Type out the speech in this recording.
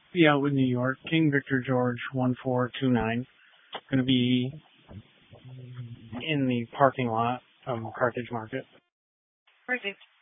Yeah, with New York. King Victor George 1429. Going to be in the parking lot of Carthage Market. Perfect.